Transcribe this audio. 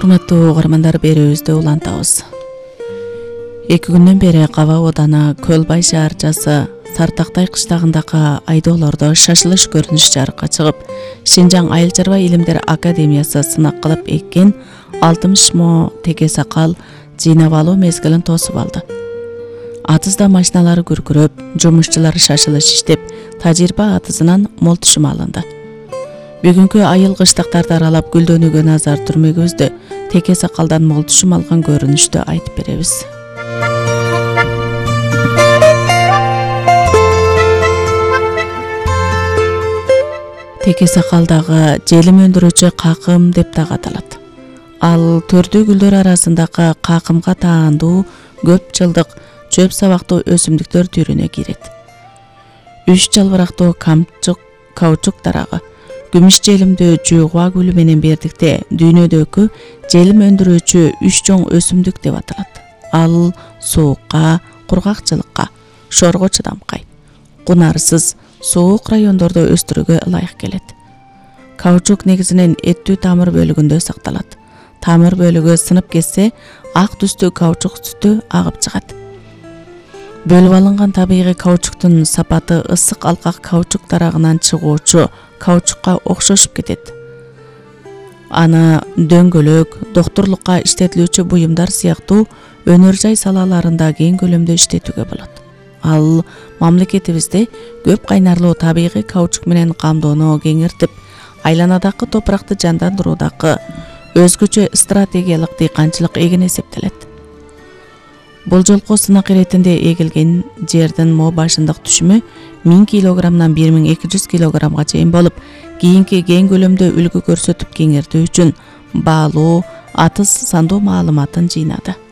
Урматтуу угармандар, берүүбүздү улантабыз. 2 күндөн бери Каба Ооданы Көлбай шаарчасы Сартактай кыштагындагы айдоолордо шашылыш көрүнүш жарыкка чыгып, Шинжаң айыл чарба илимдер академиясы сынак кылып эккен 60 мо теке сакал жыйнап алуу мезгилин тосуп алды. Атызда машиналары күркүрөп, жумушчулар шашылыш иштеп, тажрыйба атызынан мол түшүм алынды. Бүгүнкү айыл кыштактарды аралап гүлдөнүүгө назар түрмөгүбүздө теке сакалдан мол түшүм алган көрүнүштү айтып беребиз. Теке сакалдагы желим өндүрүүчү какым деп дагы аталат. Ал төрдүү гүлдөр арасындагы какымга таандуу көп жылдык чөп сабактуу өсүмдүктөр түрүнө кирет. 3 жалбырактуу каучук дарагы, күмүш желимдүү жуугуа гүлү менен бирдикте дүйнөдөгү желим өндүрүүчү 3 чоң өсүмдүк деп аталат. Ал суукка, кургакчылыкка, шорго чыдамкай, кунарсыз, суук райондордо өстүрүүгө ылайык келет. Каучук негизинен эттүү тамыр бөлүгүндө сакталат. Тамыр бөлүгү сынып кетсе, ак түстүү каучук сүтү агып чыгат. Бөлүп алынган табигый каучуктун сапаты ысык алкак каучук дарагынан чыгуучу каучукка окшошуп кетет. Аны дөңгөлөк, доктурлукка иштетилүүчү буюмдар сыяктуу өнөр жай салаларында кең көлөмдө иштетүүгө болот. Ал мамлекетибизде көп кайнарлуу табигый каучук менен камдоону кеңиртип, айланадагы топуракты жандандыруудагы өзгөчө стратегиялык дыйканчылык эгин эсептелет. Бул жолку сынак иретинде эгилген жердин мо башындык түшүмү 1000 килограммдан 1200 килограммга чейин болуп, кийинки кең көлөмдө үлгү көрсөтүп кеңиртүү үчүн баалуу, атыз сандуу маалыматын жыйнады.